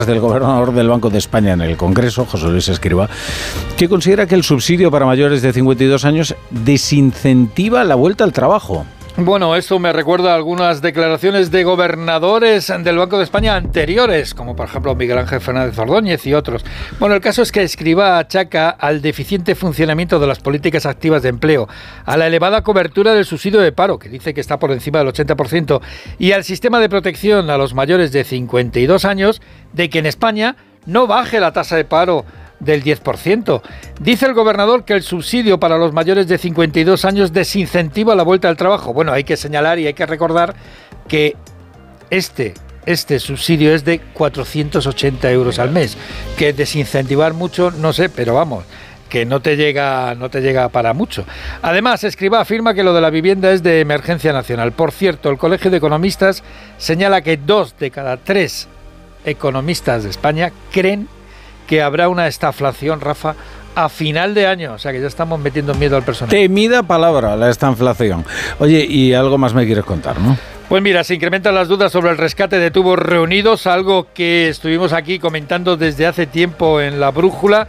del gobernador del Banco de España en el Congreso, José Luis Escrivá, que considera que el subsidio para mayores de 52 años desincentiva la vuelta al trabajo. Bueno, esto me recuerda a algunas declaraciones de gobernadores del Banco de España anteriores, como por ejemplo Miguel Ángel Fernández Ordóñez y otros. Bueno, el caso es que Escrivá achaca al deficiente funcionamiento de las políticas activas de empleo, a la elevada cobertura del subsidio de paro, que dice que está por encima del 80%, y al sistema de protección a los mayores de 52 años, de que en España no baje la tasa de paro del 10%. Dice el gobernador que el subsidio para los mayores de 52 años desincentiva la vuelta al trabajo. Bueno, hay que señalar y hay que recordar que este subsidio es de 480 euros al mes, que desincentivar mucho, no sé, pero vamos, que no te llega para mucho. Además, Escrivá afirma que lo de la vivienda es de emergencia nacional. Por cierto, el Colegio de Economistas señala que 2 de cada 3 economistas de España creen que habrá una estaflación, Rafa, a final de año. O sea, que ya estamos metiendo miedo al personal. Temida palabra, la estaflación. Oye, y algo más me quieres contar, ¿no? Pues mira, se incrementan las dudas sobre el rescate de tubos reunidos, algo que estuvimos aquí comentando desde hace tiempo en La Brújula,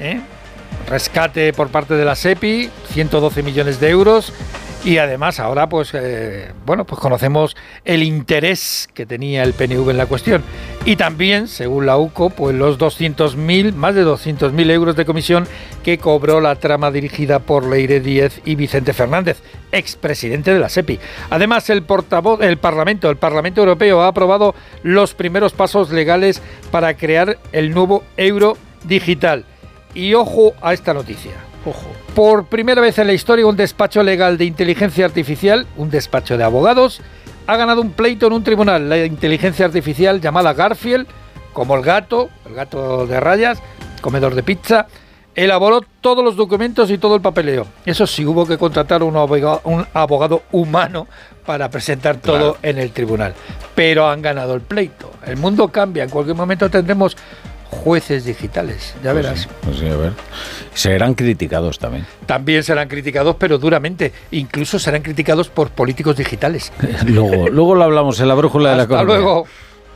Rescate por parte de la SEPI, 112 millones de euros. Y además ahora pues conocemos el interés que tenía el PNV en la cuestión. Y también, según la UCO, pues los más de 200.000 euros de comisión que cobró la trama dirigida por Leire Díez y Vicente Fernández, expresidente de la SEPI. Además, el Parlamento Europeo ha aprobado los primeros pasos legales para crear el nuevo euro digital. Y ojo a esta noticia. Ojo. Por primera vez en la historia, un despacho legal de inteligencia artificial, un despacho de abogados, ha ganado un pleito en un tribunal. La inteligencia artificial llamada Garfield, como el gato de rayas, comedor de pizza, elaboró todos los documentos y todo el papeleo. Eso sí, hubo que contratar un abogado humano para presentar todo en el tribunal. Pero han ganado el pleito. El mundo cambia, en cualquier momento tendremos jueces digitales, ya verás. Pues sí, a ver. Serán criticados también. También serán criticados, pero duramente. Incluso serán criticados por políticos digitales. luego lo hablamos en La Brújula de la Economía. Hasta luego.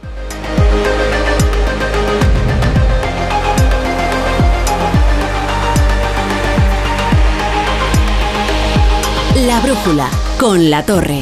La Brújula, con La Torre.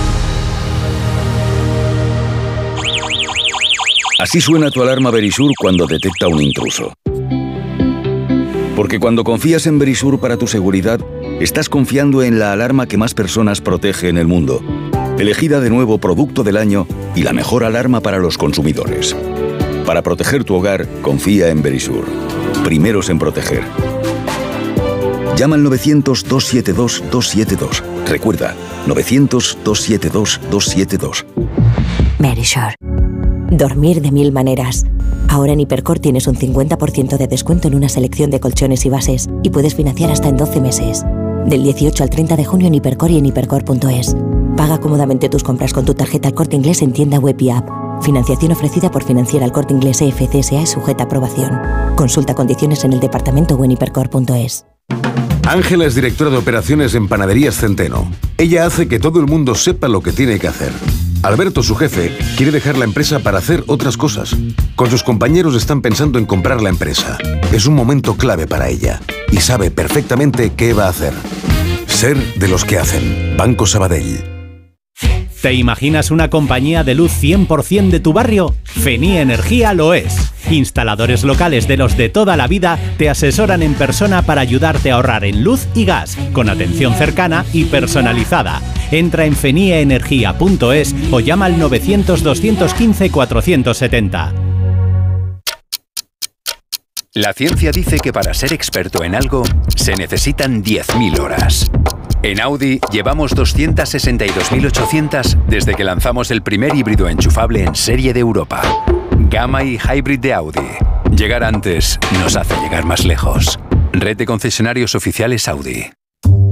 Así suena tu alarma Verisur cuando detecta un intruso. Porque cuando confías en Verisur para tu seguridad, estás confiando en la alarma que más personas protege en el mundo. Elegida de nuevo Producto del Año y la mejor alarma para los consumidores. Para proteger tu hogar, confía en Verisur. Primeros en proteger. Llama al 900-272-272. Recuerda, 900-272-272. Verisur. Dormir de 1000 maneras. Ahora en Hipercor tienes un 50% de descuento en una selección de colchones y bases y puedes financiar hasta en 12 meses. Del 18 al 30 de junio en Hipercor y en hipercor.es. Paga cómodamente tus compras con tu tarjeta El Corte Inglés en tienda web y app. Financiación ofrecida por Financiera El Corte Inglés EFCSA es sujeta a aprobación. Consulta condiciones en el departamento o en hipercor.es. Ángela es directora de operaciones en Panaderías Centeno. Ella hace que todo el mundo sepa lo que tiene que hacer. Alberto, su jefe, quiere dejar la empresa para hacer otras cosas. Con sus compañeros están pensando en comprar la empresa. Es un momento clave para ella y sabe perfectamente qué va a hacer. Ser de los que hacen. Banco Sabadell. ¿Te imaginas una compañía de luz 100% de tu barrio? Fenie Energía lo es. Instaladores locales de los de toda la vida te asesoran en persona para ayudarte a ahorrar en luz y gas, con atención cercana y personalizada. Entra en fenieenergia.es o llama al 900-215-470. La ciencia dice que para ser experto en algo se necesitan 10.000 horas. En Audi llevamos 262.800 desde que lanzamos el primer híbrido enchufable en serie de Europa. Gamma y Hybrid de Audi. Llegar antes nos hace llegar más lejos. Red de concesionarios oficiales Audi.